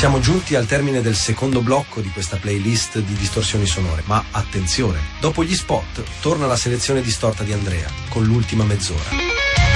Siamo giunti al termine del secondo blocco di questa playlist di distorsioni sonore, ma attenzione, dopo gli spot torna la selezione distorta di Andrea con l'ultima mezz'ora.